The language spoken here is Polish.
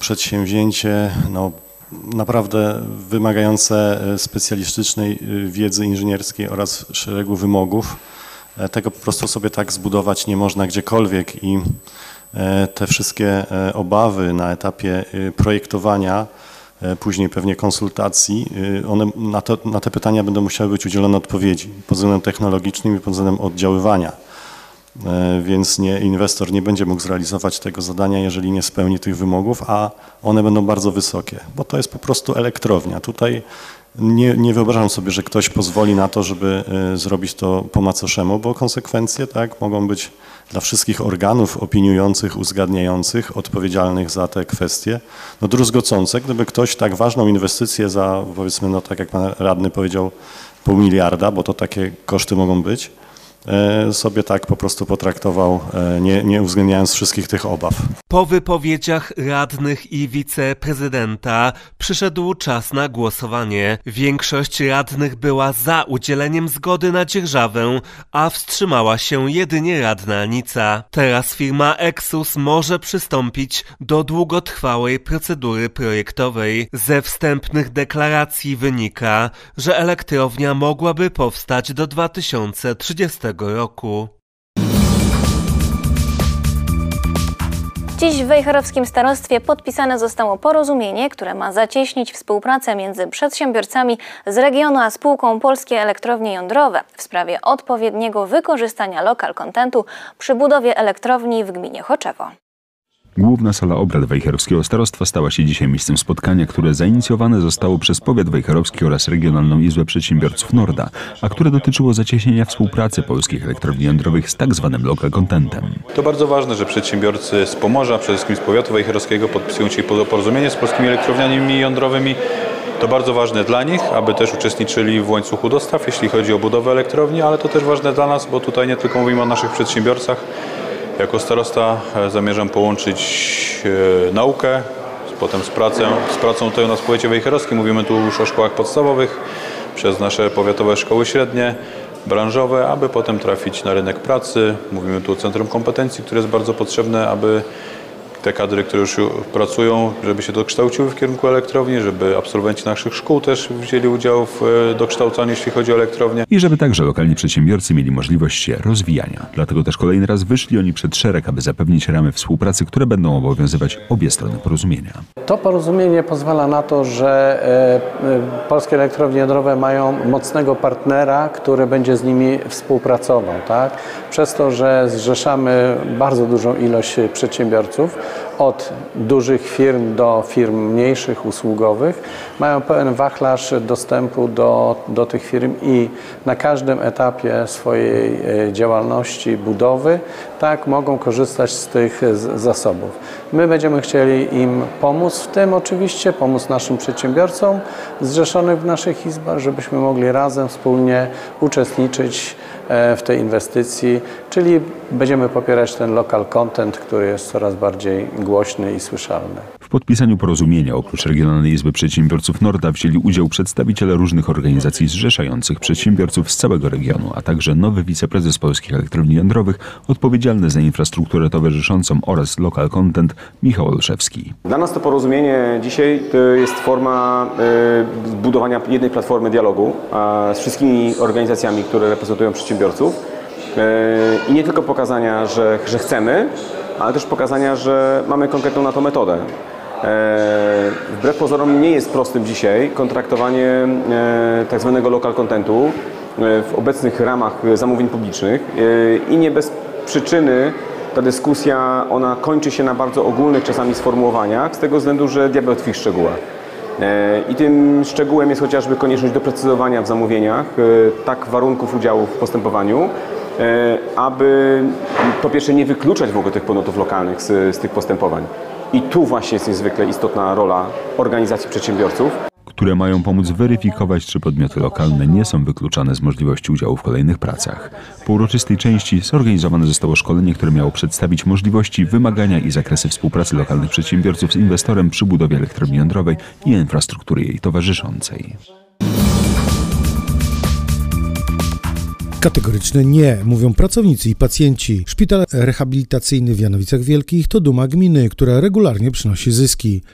przedsięwzięcie naprawdę wymagające specjalistycznej wiedzy inżynierskiej oraz szeregu wymogów. Tego po prostu sobie tak zbudować nie można gdziekolwiek i te wszystkie obawy na etapie projektowania, później pewnie konsultacji, na te pytania będą musiały być udzielone odpowiedzi pod względem technologicznym i pod względem oddziaływania. Więc inwestor nie będzie mógł zrealizować tego zadania, jeżeli nie spełni tych wymogów, a one będą bardzo wysokie, bo to jest po prostu elektrownia. Tutaj nie wyobrażam sobie, że ktoś pozwoli na to, żeby zrobić to po macoszemu, bo konsekwencje mogą być dla wszystkich organów opiniujących, uzgadniających, odpowiedzialnych za te kwestie, druzgocące. Gdyby ktoś tak ważną inwestycję za, powiedzmy, tak jak pan radny powiedział, 0,5 miliarda, bo to takie koszty mogą być, sobie tak po prostu potraktował, nie uwzględniając wszystkich tych obaw. Po wypowiedziach radnych i wiceprezydenta przyszedł czas na głosowanie. Większość radnych była za udzieleniem zgody na dzierżawę, a wstrzymała się jedynie radna Nica. Teraz firma Exus może przystąpić do długotrwałej procedury projektowej. Ze wstępnych deklaracji wynika, że elektrownia mogłaby powstać do 2030 roku. Dziś w wejherowskim starostwie podpisane zostało porozumienie, które ma zacieśnić współpracę między przedsiębiorcami z regionu a spółką Polskie Elektrownie Jądrowe w sprawie odpowiedniego wykorzystania local contentu przy budowie elektrowni w gminie Choczewo. Główna sala obrad wejherowskiego starostwa stała się dzisiaj miejscem spotkania, które zainicjowane zostało przez powiat wejherowski oraz Regionalną Izbę Przedsiębiorców Norda, a które dotyczyło zacieśnienia współpracy polskich elektrowni jądrowych z tak zwanym local contentem. To bardzo ważne, że przedsiębiorcy z Pomorza, przede wszystkim z powiatu wejherowskiego, podpisują dzisiaj porozumienie z polskimi elektrowniami jądrowymi. To bardzo ważne dla nich, aby też uczestniczyli w łańcuchu dostaw, jeśli chodzi o budowę elektrowni, ale to też ważne dla nas, bo tutaj nie tylko mówimy o naszych przedsiębiorcach. Jako starosta zamierzam połączyć naukę potem z pracą tutaj u nas w powiecie wejherowskim. Mówimy tu już o szkołach podstawowych, przez nasze powiatowe szkoły średnie, branżowe, aby potem trafić na rynek pracy. Mówimy tu o Centrum Kompetencji, które jest bardzo potrzebne, aby te kadry, które już pracują, żeby się dokształciły w kierunku elektrowni, żeby absolwenci naszych szkół też wzięli udział w dokształcaniu, jeśli chodzi o elektrownię. I żeby także lokalni przedsiębiorcy mieli możliwość się rozwijania. Dlatego też kolejny raz wyszli oni przed szereg, aby zapewnić ramy współpracy, które będą obowiązywać obie strony porozumienia. To porozumienie pozwala na to, że polskie elektrownie jądrowe mają mocnego partnera, który będzie z nimi współpracował. Tak? Przez to, że zrzeszamy bardzo dużą ilość przedsiębiorców, od dużych firm do firm mniejszych, usługowych, mają pełen wachlarz dostępu do tych firm i na każdym etapie swojej działalności, budowy, tak, mogą korzystać z tych zasobów. My będziemy chcieli im pomóc w tym oczywiście, pomóc naszym przedsiębiorcom zrzeszonych w naszych izbach, żebyśmy mogli razem, wspólnie uczestniczyć w tej inwestycji, czyli będziemy popierać ten local content, który jest coraz bardziej głośny i słyszalny. W podpisaniu porozumienia oprócz Regionalnej Izby Przedsiębiorców Norda wzięli udział przedstawiciele różnych organizacji zrzeszających przedsiębiorców z całego regionu, a także nowy wiceprezes Polskich Elektrowni Jądrowych odpowiedzialny za infrastrukturę towarzyszącą oraz local content Michał Olszewski. Dla nas to porozumienie dzisiaj to jest forma budowania jednej platformy dialogu z wszystkimi organizacjami, które reprezentują przedsiębiorców. I nie tylko pokazania, że chcemy, ale też pokazania, że mamy konkretną na to metodę. Wbrew pozorom nie jest prostym dzisiaj kontraktowanie tak zwanego local contentu w obecnych ramach zamówień publicznych i nie bez przyczyny ta dyskusja, ona kończy się na bardzo ogólnych czasami sformułowaniach, z tego względu, że diabeł tkwi w szczegółach. I tym szczegółem jest chociażby konieczność doprecyzowania w zamówieniach tak warunków udziału w postępowaniu, aby po pierwsze nie wykluczać w ogóle tych podmiotów lokalnych z tych postępowań. I tu właśnie jest niezwykle istotna rola organizacji przedsiębiorców, które mają pomóc weryfikować, czy podmioty lokalne nie są wykluczane z możliwości udziału w kolejnych pracach. Po uroczystej części zorganizowane zostało szkolenie, które miało przedstawić możliwości, wymagania i zakresy współpracy lokalnych przedsiębiorców z inwestorem przy budowie elektrowni jądrowej i infrastruktury jej towarzyszącej. Kategoryczne nie, mówią pracownicy i pacjenci. Szpital rehabilitacyjny w Janowicach Wielkich to duma gminy, która regularnie przynosi zyski.